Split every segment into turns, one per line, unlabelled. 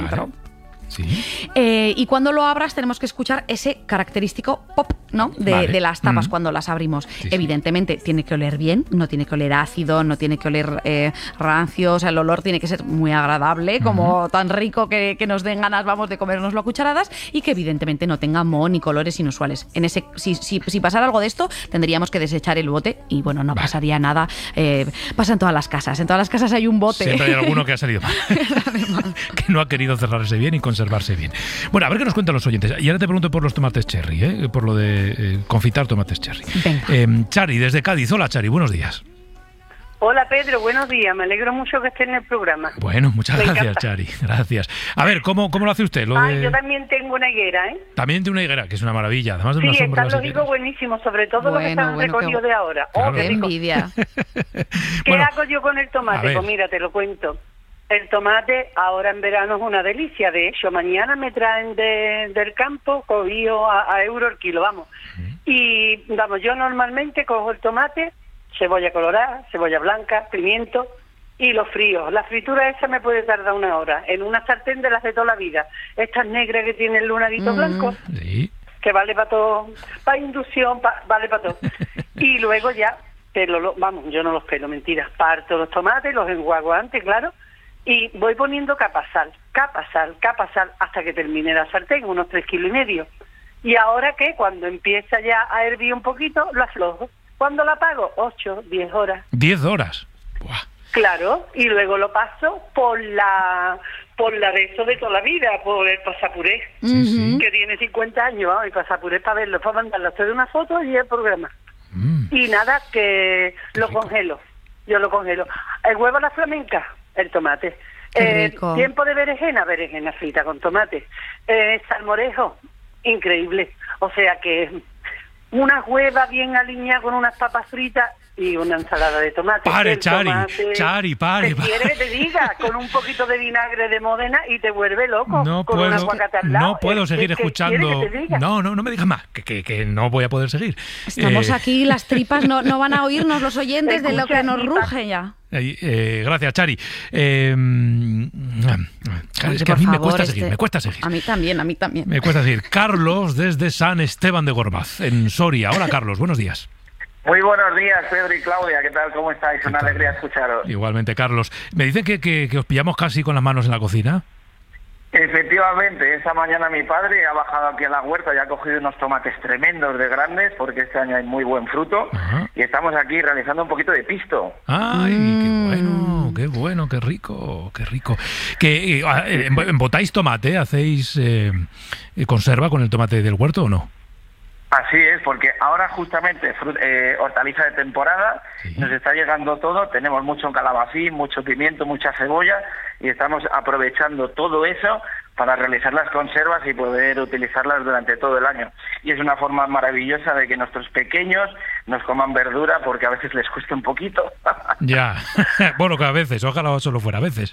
dentro.
Vale. Sí.
Y cuando lo abras tenemos que escuchar ese característico pop, ¿no? de las tapas cuando las abrimos.
Sí, sí.
Evidentemente tiene que oler bien, no tiene que oler ácido, no tiene que oler rancio, o sea, el olor tiene que ser muy agradable, como tan rico que nos den ganas, vamos, de comérnoslo a cucharadas, y que evidentemente no tenga moho ni colores inusuales. Si pasara algo de esto, tendríamos que desechar el bote y bueno, no pasaría nada. Pasa en todas las casas hay un bote.
Siempre hay alguno que ha salido mal. Que no ha querido cerrarse bien y conservarse bien. Bueno, a ver qué nos cuentan los oyentes. Y ahora te pregunto por los tomates cherry, por lo de confitar tomates cherry.
Venga.
Chari, desde Cádiz. Hola, Chari, buenos días.
Hola Pedro, buenos días, me alegro mucho que esté en el programa.
Bueno, muchas
Me
gracias,
encanta.
Chari, gracias. A ver, ¿cómo lo hace usted?
Yo también tengo una higuera, ¿eh?
También de una higuera, que es una maravilla, además de
Sí,
una sombra.
están los higos buenísimos, sobre todo los que están recogidos de ahora.
Claro.
Qué
Qué
rico.
envidia.
¿Qué hago yo con el
a
tomate?
ver.
Pues mira, te lo cuento. El tomate ahora en verano es una delicia. De hecho, mañana me traen del campo cogido a euro el kilo, vamos. Y vamos, yo normalmente cojo el tomate, cebolla colorada, cebolla blanca, pimiento y los fríos. La fritura esa me puede tardar 1 hora en una sartén de las de toda la vida. Estas negras que tienen el lunarito blanco,
Sí.
que vale para todo, para inducción, vale para todo. Y luego ya, vamos, yo no los pelo, mentira. Parto los tomates, los enjuago antes, claro, y voy poniendo capa sal, hasta que termine la sartén, unos 3,5 kilos. Y ahora que cuando empieza ya a hervir un poquito, lo aflojo. ¿Cuándo la apago? 8, 10 horas.
10 horas. Buah.
Claro, y luego lo paso por la de eso de toda la vida, por el pasapuré, que tiene 50 años, el pasapuré para verlo, para mandarlo a usted una foto y el programa. Y nada, que lo congelo, yo lo congelo. El huevo a la flamenca, el tomate.
Qué rico.
Tiempo de berenjena frita con tomate. Salmorejo, increíble. O sea que una hueva bien alineada con unas papas fritas y una ensalada de tomate.
Pare, Chari, pare.
¿Qué quiere que te diga? Con un poquito de vinagre de Módena y te vuelve loco.
No
con un aguacate al lado.
no puedo seguir
¿Qué
escuchando.
quiere que te diga?
No me digas más, que no voy a poder seguir.
Estamos aquí, las tripas no van a oírnos los oyentes de lo que nos ruge ya.
Gracias, Chari. Es que a mí me cuesta seguir.
A mí también.
Me cuesta seguir. Carlos, desde San Esteban de Gormaz, en Soria. Hola, Carlos, buenos días.
Muy buenos días, Pedro y Claudia. ¿Qué tal? ¿Cómo estáis? Una
tal?
alegría escucharos.
Igualmente, Carlos. Me dicen que os pillamos casi con las manos en la cocina.
Efectivamente, esta mañana mi padre ha bajado aquí a la huerta y ha cogido unos tomates tremendos de grandes, porque este año hay muy buen fruto.
Ajá.
Y estamos aquí realizando un poquito de pisto.
¡Ay, qué bueno, qué rico! Que ¿embotáis tomate? ¿Hacéis conserva con el tomate del huerto o no?
Así es, porque ahora justamente hortaliza de temporada, nos está llegando todo, tenemos mucho calabacín, mucho pimiento, mucha cebolla, y estamos aprovechando todo eso para realizar las conservas y poder utilizarlas durante todo el año. Y es una forma maravillosa de que nuestros pequeños nos coman verdura, porque a veces les cuesta un poquito.
Ya, bueno, que a veces, ojalá solo fuera a veces.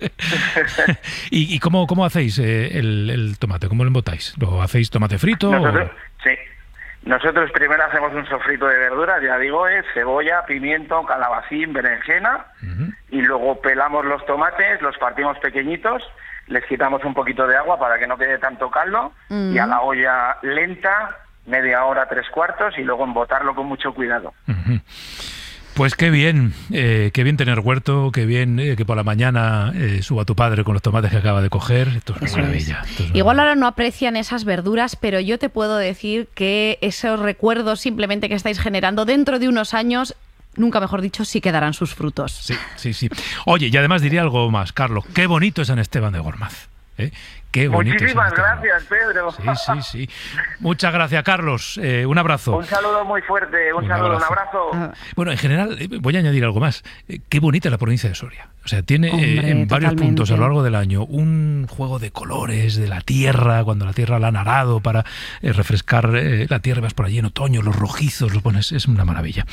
¿Y cómo hacéis el tomate? ¿Cómo lo embotáis? ¿Lo hacéis tomate frito?
Sí. Nosotros primero hacemos un sofrito de verduras, ya digo, es cebolla, pimiento, calabacín, berenjena, y luego pelamos los tomates, los partimos pequeñitos, les quitamos un poquito de agua para que no quede tanto caldo, y a la olla lenta, media hora, 3/4, y luego embotarlo con mucho cuidado.
Pues qué bien tener huerto, qué bien que por la mañana suba tu padre con los tomates que acaba de coger. Esto es una maravilla.
Igual ahora no aprecian esas verduras, pero yo te puedo decir que esos recuerdos simplemente que estáis generando dentro de unos años, nunca mejor dicho, sí que darán sus frutos.
Sí. Oye, y además diría algo más, Carlos, qué bonito es San Esteban de Gormaz. Qué bonito.
Muchísimas gracias, Pedro.
Sí. Muchas gracias, Carlos. Un abrazo.
Un saludo muy fuerte, un abrazo.
Bueno, en general, voy a añadir algo más. Qué bonita es la provincia de Soria. O sea, tiene en varios puntos a lo largo del año un juego de colores de la tierra, cuando la tierra la han arado para refrescar la tierra, vas por allí en otoño, los rojizos, los pones, es una maravilla.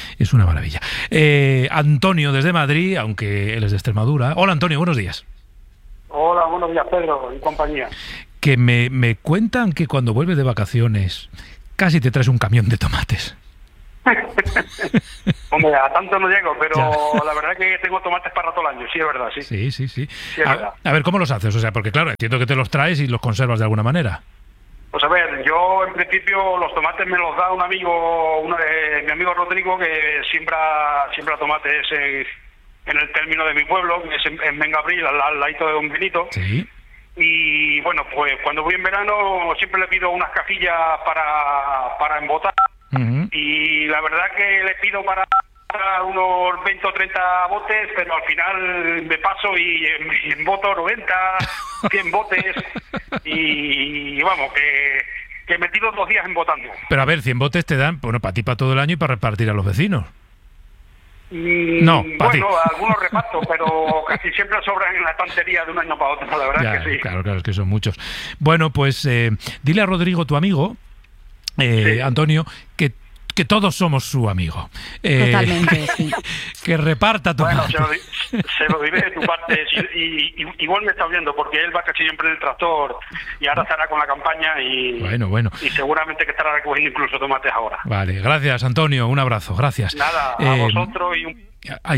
Antonio, desde Madrid, aunque él es de Extremadura. Hola, Antonio, buenos días.
Hola, buenos días, Pedro y compañía.
Que me cuentan que cuando vuelves de vacaciones casi te traes un camión de tomates.
Hombre, a tanto no llego, pero la verdad es que tengo tomates para todo el año, sí, es verdad, sí.
Sí.
Sí, es verdad.
A ver, ¿cómo los haces? O sea, porque claro, entiendo que te los traes y los conservas de alguna manera.
Pues a ver, yo en principio los tomates me los da un amigo, mi amigo Rodrigo, que siembra tomates en el término de mi pueblo, que es en Mengabril, al ladito de Don Benito.
Sí.
Y bueno, pues cuando voy en verano siempre le pido unas cajillas para embotar.
Uh-huh.
Y la verdad que le pido para unos 20 o 30 botes, pero al final me paso y emboto 90, 100 botes y vamos, que me tiro 2 días embotando.
Pero a ver, 100 botes te dan, bueno, para ti para todo el año y para repartir a los vecinos. No,
bueno, algunos reparto, pero casi siempre sobran en la estantería de un año para otro, la verdad
ya,
es que sí.
Claro, es que son muchos. Bueno, pues dile a Rodrigo, tu amigo,
Sí.
Antonio, que todos somos su amigo.
Totalmente, sí.
Que reparta
Bueno,
tomate.
se lo diré de tu parte. Y igual me está oyendo, porque él va casi siempre en el tractor y ahora estará con la campaña y
Bueno.
y seguramente que estará recogiendo incluso tomates ahora.
Vale, gracias, Antonio. Un abrazo, gracias.
Nada, a vosotros y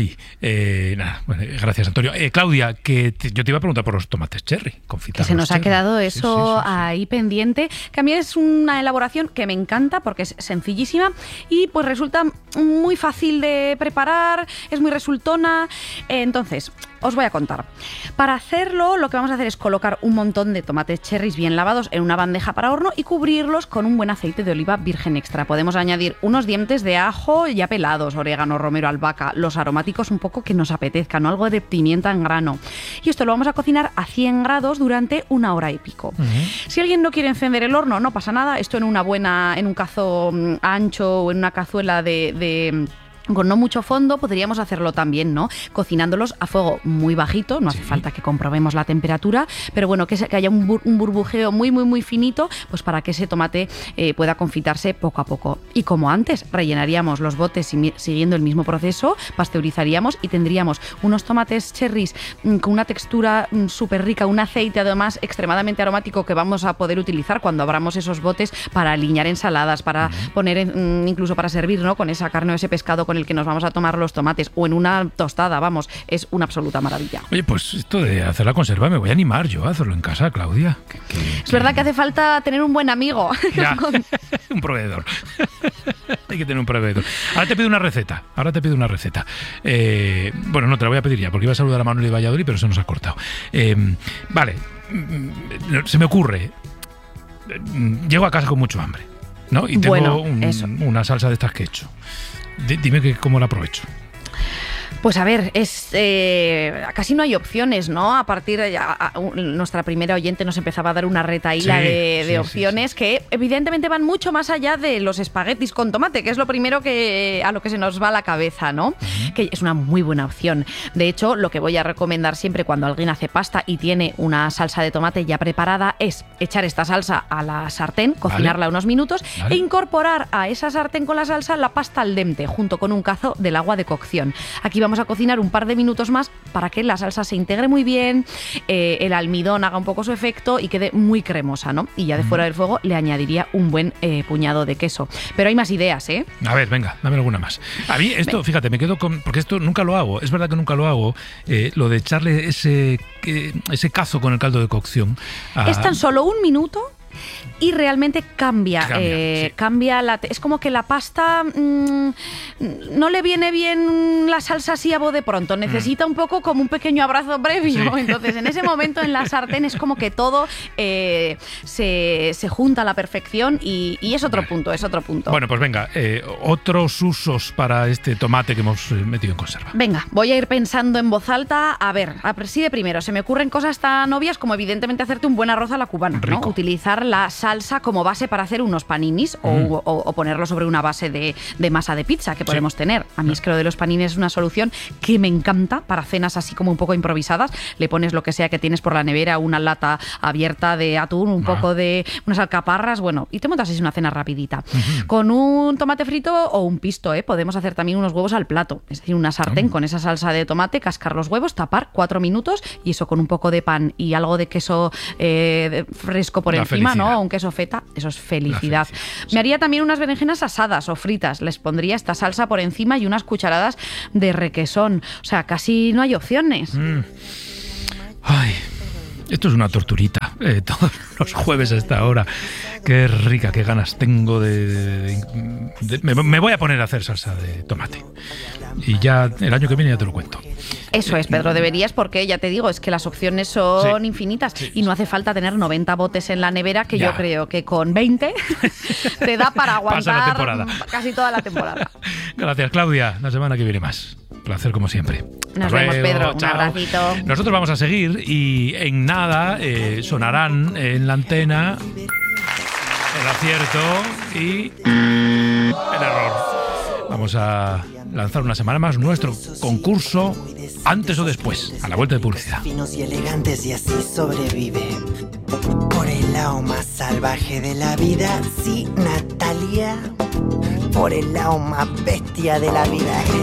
nada, bueno, gracias, Antonio. Claudia, yo te iba a preguntar por los tomates cherry, confitados.
Que se nos ha
cherry.
quedado eso
Sí.
ahí pendiente, que a mí es una elaboración que me encanta porque es sencillísima y pues resulta muy fácil de preparar, es muy resultona. Entonces, os voy a contar. Para hacerlo, lo que vamos a hacer es colocar un montón de tomates cherries bien lavados en una bandeja para horno y cubrirlos con un buen aceite de oliva virgen extra. Podemos añadir unos dientes de ajo ya pelados, orégano, romero, albahaca, los aromáticos un poco que nos apetezcan, ¿no? Algo de pimienta en grano. Y esto lo vamos a cocinar a 100 grados durante 1 hora y pico.
Uh-huh.
Si alguien no quiere encender el horno, no pasa nada. Esto en un cazo ancho o en una cazuela con no mucho fondo, podríamos hacerlo también, ¿no? Cocinándolos a fuego muy bajito, no hace falta que comprobemos la temperatura, pero bueno, que haya un burbujeo muy, muy, muy finito, pues para que ese tomate pueda confitarse poco a poco. Y como antes, rellenaríamos los botes siguiendo el mismo proceso, pasteurizaríamos y tendríamos unos tomates cherries con una textura súper rica, un aceite además extremadamente aromático que vamos a poder utilizar cuando abramos esos botes para aliñar ensaladas, para poner incluso para servir, ¿no? Con esa carne o ese pescado con el que nos vamos a tomar los tomates o en una tostada, vamos, es una absoluta maravilla.
Oye, pues esto de hacer la conserva me voy a animar yo a hacerlo en casa, Claudia.
Es verdad que hace falta tener un buen amigo.
Ya, un proveedor. Hay que tener un proveedor. Ahora te pido una receta. Bueno, no te la voy a pedir ya, porque iba a saludar a Manuel de Valladolid, pero se nos ha cortado. Vale, se me ocurre. Llego a casa con mucho hambre, ¿no? Y tengo una salsa de estas que he hecho. Dime cómo la aprovecho.
Pues a ver, casi no hay opciones, ¿no? A partir de nuestra primera oyente nos empezaba a dar una retaíla de opciones que evidentemente van mucho más allá de los espaguetis con tomate, que es lo primero a lo que se nos va a la cabeza, ¿no? Uh-huh. Que es una muy buena opción. De hecho, lo que voy a recomendar siempre cuando alguien hace pasta y tiene una salsa de tomate ya preparada es echar esta salsa a la sartén, cocinarla unos minutos e incorporar a esa sartén con la salsa la pasta al dente junto con un cazo del agua de cocción. Aquí vamos a cocinar un par de minutos más para que la salsa se integre muy bien, el almidón haga un poco su efecto y quede muy cremosa, ¿no? Y ya de fuera del fuego le añadiría un buen puñado de queso. Pero hay más ideas, ¿eh?
A ver, venga, dame alguna más. A mí esto, fíjate, me quedo con... Porque esto nunca lo hago, es verdad que nunca lo hago, lo de echarle ese cazo con el caldo de cocción.
Es tan solo 1 minuto... Y realmente cambia es como que la pasta no le viene bien la salsa así a bote pronto, necesita un poco como un pequeño abrazo previo, entonces en ese momento en la sartén es como que todo se junta a la perfección y es otro punto.
Bueno, pues venga, otros usos para este tomate que hemos metido en conserva.
Venga, voy a ir pensando en voz alta, a ver si de primero se me ocurren cosas tan obvias como evidentemente hacerte un buen arroz a la cubana, ¿no? Utilizar la salsa como base para hacer unos paninis o ponerlo sobre una base de masa de pizza que podemos tener. A mí es que lo de los paninis es una solución que me encanta para cenas así como un poco improvisadas. Le pones lo que sea que tienes por la nevera, una lata abierta de atún, un poco de unas alcaparras, bueno, y te montas así una cena rapidita. Con un tomate frito o un pisto, podemos hacer también unos huevos al plato, es decir, una sartén con esa salsa de tomate, cascar los huevos, tapar 4 minutos y eso con un poco de pan y algo de queso fresco por encima. ¿no? O un queso feta, eso es felicidad. Me haría también unas berenjenas asadas o fritas. Les pondría esta salsa por encima y unas cucharadas de requesón. O sea, casi no hay opciones.
Ay, esto es una torturita. Todos los jueves a esta hora. Qué rica, qué ganas tengo me voy a poner a hacer salsa de tomate. Y ya el año que viene ya te lo cuento.
Eso es, Pedro, deberías, porque ya te digo, es que las opciones son infinitas y no hace falta tener 90 botes en la nevera, que yo creo que con 20 te da para aguantar casi toda la temporada.
Gracias, Claudia. La semana que viene más. Placer como siempre.
Nos vemos, Pedro. Un abracito.
Nosotros vamos a seguir y en nada sonarán en la antena el acierto y el error. Vamos a lanzar una semana más nuestro concurso antes o después, a la vuelta de publicidad.
Finos y elegantes y así sobrevive. Por el lado más salvaje de la vida, sí, Natalia. Por el lado más bestia de la vida.